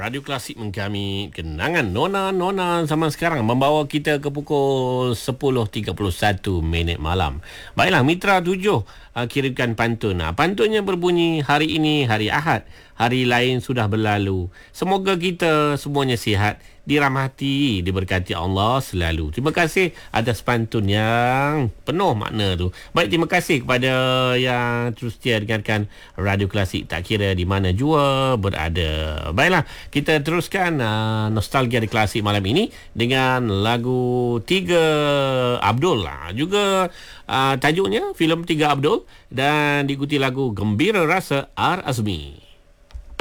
Radio Klasik mengkami kenangan Nona zaman sekarang membawa kita ke pukul 10.31 malam. Baiklah, Mitra 7 kirimkan pantun. Pantunnya berbunyi, hari ini hari Ahad, hari lain sudah berlalu. Semoga kita semuanya sihat, dirahmati, diberkati Allah selalu. Terima kasih atas pantun yang penuh makna tu. Baik, terima kasih kepada yang terus setia dengarkan Radio Klasik tak kira di mana jua berada. Baiklah, kita teruskan nostalgia di Klasik malam ini dengan lagu Tiga Abdul. Juga tajuknya filem Tiga Abdul dan diikuti lagu Gembira Rasa R. Azmi.